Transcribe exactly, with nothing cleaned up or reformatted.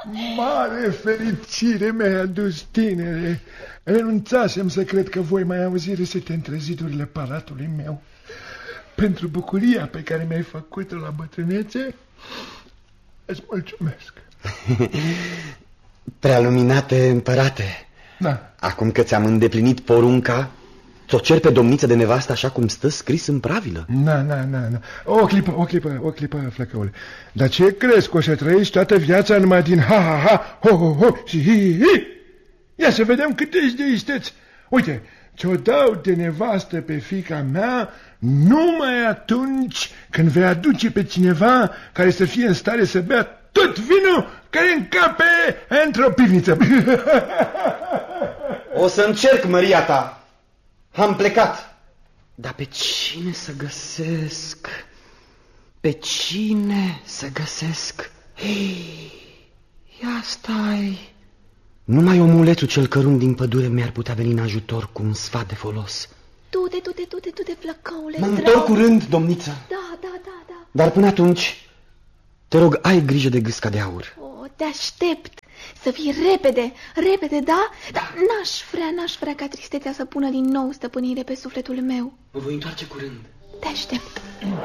Mare fericire mi-ai adus, tinere. Renunțasem să cred că voi mai auzi râsete între zidurile palatului meu. Pentru bucuria pe care mi-ai făcut-o la bătrânețe, îți mulțumesc. Prealuminate împărate, da. Acum că ți-am îndeplinit porunca, ți-o cer pe domniță de nevastă așa cum stă scris în pravilă. Na, na, na, na. O clipă, o clipă, o clipă, Flăcăule. Dar ce crezi, că o să trăiești toată viața numai din ha-ha-ha, ho-ho-ho și hi-hi-hi? Ia să vedem câte ești de isteți. Uite, ți-o dau de nevastă pe fiica mea numai atunci când vei aduce pe cineva care să fie în stare să bea tot vinul care încape într-o pivniță. O să încerc, măria ta. Am plecat. Dar pe cine să găsesc? Pe cine să găsesc? Hei, ia stai. Numai omulețul cel cărunt din pădure mi-ar putea veni în ajutor cu un sfat de folos. Du-te, du-te, du-te, du-te, Flăcăule. Mă întorc curând, domniță. Da, da, da, da. Dar până atunci, te rog, ai grijă de gâsca de aur. O, te aștept. Să fii repede, repede, da? Dar n-aș vrea, n-aș vrea ca tristețea să pună din nou stăpânire pe sufletul meu. Mă voi întoarce curând. Te aștept.